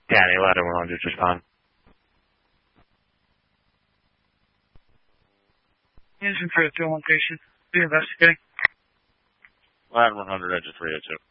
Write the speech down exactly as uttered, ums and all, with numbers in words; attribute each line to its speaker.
Speaker 1: Danny, ladder one hundred, just on.
Speaker 2: Engine for a two location. Be investigating.
Speaker 1: Ladder one hundred, engine three oh two.